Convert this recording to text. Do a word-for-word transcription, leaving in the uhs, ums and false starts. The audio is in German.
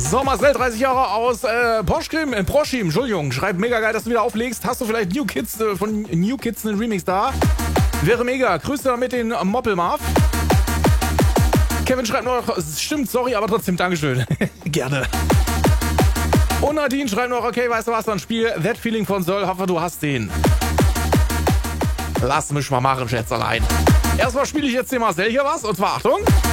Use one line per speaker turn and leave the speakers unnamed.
So, Marcel, dreißig Jahre aus äh, Poschkim, äh, Proschim, Entschuldigung, schreibt mega geil, dass du wieder auflegst. Hast du vielleicht New Kids äh, von New Kids einen Remix da? Wäre mega. Grüße mit den Moppelmarv. Kevin schreibt noch, stimmt, sorry, aber trotzdem Dankeschön. Gerne. Und Nadine schreibt noch, okay, weißt du was, dann spiel That Feeling von Soll. Hoffe, du hast den. Lass mich mal machen, Schätzelein. Erstmal spiele ich jetzt dem Marcel hier was, und zwar Achtung.